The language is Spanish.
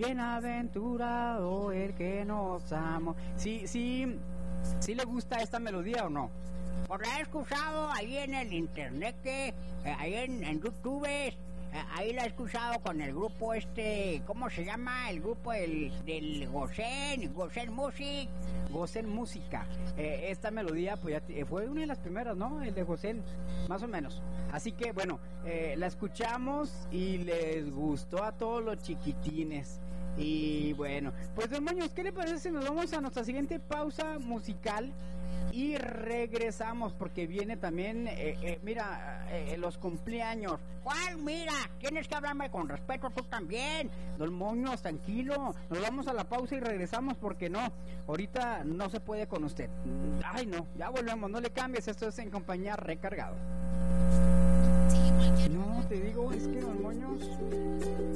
bienaventurado el que nos amó. Sí le gusta esta melodía o no. Pues la he escuchado ahí en el internet, ahí en YouTube, ahí la he escuchado con el grupo ¿cómo se llama? El grupo del Gosen Music. Gosen Música. Esta melodía pues ya fue una de las primeras, ¿no? El de Gosen, más o menos. Así que bueno, la escuchamos y les gustó a todos los chiquitines. Y bueno, pues don Moños, ¿qué le parece si nos vamos a nuestra siguiente pausa musical? Y regresamos porque viene también, los cumpleaños. ¿Cuál? Mira, tienes que hablarme con respeto tú también. Don Moños, tranquilo, nos vamos a la pausa y regresamos porque no, ahorita no se puede con usted. Ay no, ya volvemos, no le cambies, esto es En Compañía Recargado. No, te digo, es que don Moños...